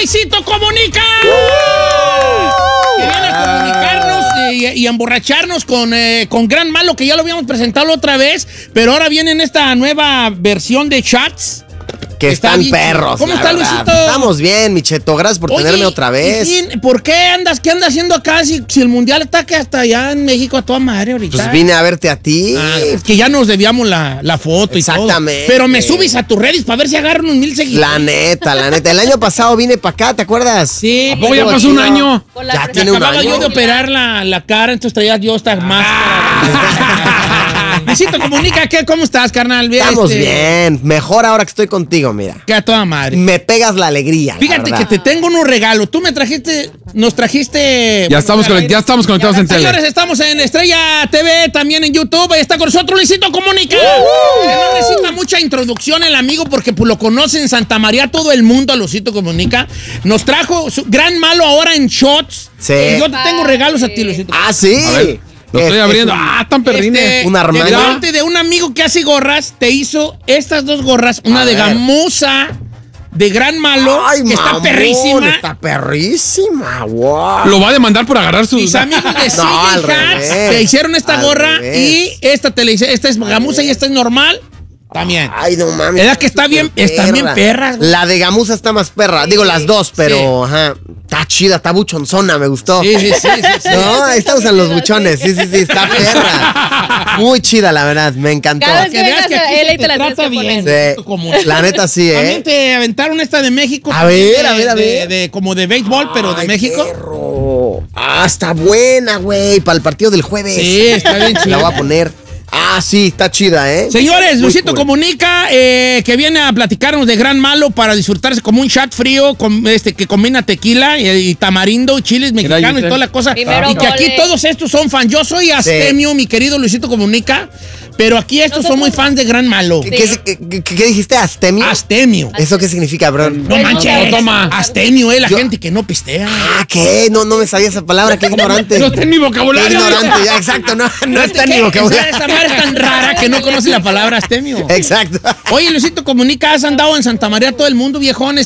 Luisito Comunica. Que viene a comunicarnos y a emborracharnos con Gran Malo, que ya lo habíamos presentado otra vez, pero ahora viene en esta nueva versión de Shots. Que están bien perros. ¿Cómo está, Luisito? Estamos bien, mi Cheto. Gracias por tenerme otra vez. ¿Por qué andas? ¿Qué andas haciendo acá si el mundial está que hasta allá en México a toda madre ahorita? Pues vine a verte a ti. Es que ya nos debíamos la foto y todo. Exactamente. Pero me subes a tus redes para ver si agarro unos 1,000 seguidores. La neta. El año pasado vine para acá, ¿te acuerdas? Sí. ¿A poco ya pasó un año? Ya tiene un año. Acababa yo de operar la cara, entonces traía yo esta máscara. Luisito Comunica, ¿cómo estás, carnal? Estamos bien. Mejor ahora que estoy contigo, mira. Que a toda madre. Me pegas la alegría. Fíjate que te tengo unos regalos. Tú nos trajiste. Ya estamos conectados en tele. Señores, estamos en Estrella TV, también en YouTube. Ahí está con nosotros Luisito Comunica. Que no necesita mucha introducción el amigo porque pues, lo conoce en Santa María todo el mundo a Luisito Comunica. Nos trajo su Gran Malo ahora en Shots. Sí. Y yo te tengo regalos a ti, Luisito. Ah, sí. A ver, lo estoy abriendo. Tan perrines. un Armani. De un amigo que hace gorras, te hizo estas dos gorras. Una de gamuza de Gran Malo, Ay, que está mamón, perrísima. Está perrísima, wow. Lo va a demandar por agarrar sus... Mis amigos de No, al Sigil Hats revés. te hicieron esta Al gorra revés. y esta esta es gamuza y esta es normal. También. Ay, no mames. ¿Verdad que está bien? Están bien perras, güey. La de gamuza está más perra. Digo, las dos, pero ajá. Está chida, está buchonzona, me gustó. Sí. No, ahí están los buchones. Sí, está perra. Muy chida, la verdad, me encantó. Cada vez Que veas que aquí Él se y te te la tienes trata que bien. poner. Sí. Como- La neta sí, También te aventaron esta de México. A ver, también a ver. como de béisbol, pero de Ay, México. perro. Está buena, güey. Para el partido del jueves. Sí, está bien La chida. voy a poner. Sí, está chida, ¿eh? Señores, Muy Luisito cool. Comunica, que viene a platicarnos de Gran Malo para disfrutarse como un shot frío que combina tequila y tamarindo, chiles mexicanos y toda la cosa. Primero Y que aquí mole. todos estos son fans. Yo soy Astemio, mi querido Luisito Comunica, pero aquí estos son muy fans de Gran Malo. ¿Qué dijiste? ¿Astemio? Astemio. ¿Eso qué significa, bro? No manches. toma. Astemio, la gente que no pistea. ¿Qué? No me sabía esa palabra, qué ignorante. No está en mi Qué vocabulario. ignorante, ya, exacto, no está en mi ¿Qué? vocabulario. Esa madre es tan rara que no conoce la palabra Astemio. Exacto. Oye, Luisito Comunica, has andado en Santa María todo el mundo, viejón.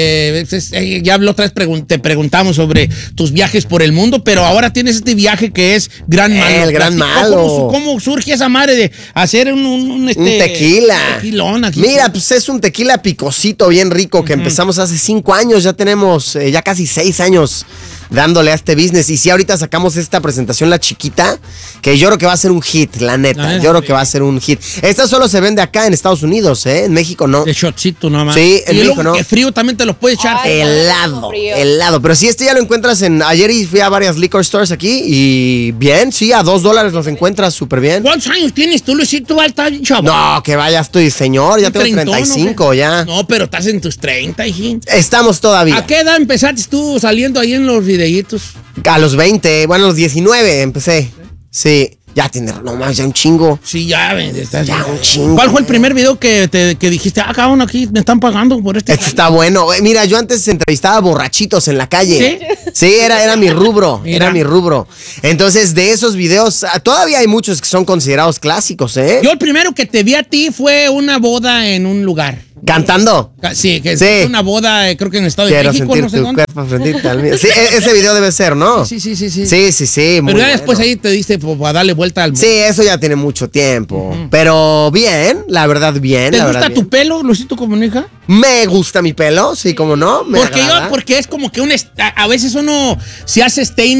Ya la otra vez te preguntamos sobre tus viajes por el mundo, pero ahora tienes este viaje que es Gran Malo. El Gran Platica, Malo. ¿Cómo surge esa madre de hacer un tequila. tequilón aquí? Mira, pues es un tequila picosito bien rico que empezamos hace 5 años. Ya tenemos ya casi 6 años dándole a este business. Y sí, ahorita sacamos esta presentación, la chiquita, que yo creo que va a ser un hit, la neta. Yo creo que va a ser un hit. Esta solo se vende acá en Estados Unidos, ¿eh? En México no. De shotcito nomás. Sí, en y México luego no. que frío también te lo puedes echar. Ay, Helado. Pero sí, este ya lo encuentras ayer y fui a varias liquor stores aquí y bien, sí, a $2 los encuentras súper bien. ¿Cuántos años tienes tú, Luisito? Estás bien chavo. No, que vaya, estoy señor, ya tengo Treintón, 35 ¿no? ya. No, pero estás en tus 30, hijín. Estamos todavía. ¿A qué edad empezaste tú saliendo ahí en los videitos? A los 20, bueno, a los 19 empecé. Sí, ya tiene, no más, ya un chingo. Sí, ya, estás Ya, un chingo. ¿Cuál fue el primer video que dijiste, cabrón, aquí me están pagando por este? Este está bueno. Mira, yo antes entrevistaba borrachitos en la calle. Sí, era mi rubro. Mira. Era mi rubro. Entonces, de esos videos, todavía hay muchos que son considerados clásicos, ¿eh? Yo el primero que te vi a ti fue una boda en un lugar. Cantando. Sí, que Sí. fue una boda, creo que en el Estado de Quiero México, sentir no sé tu dónde. cuerpo frente al mío. Sí, ese video debe ser, ¿no? Sí. Sí. Pero muy ya bueno. después ahí te diste pues, a darle vuelta al mundo. Sí, eso ya tiene mucho tiempo. Pero bien, la verdad, bien. ¿Te la gusta verdad, tu bien. pelo, Luisito Comunica? Me gusta mi pelo, sí, como no. Me agrada. Porque es como que a veces uno se hace staining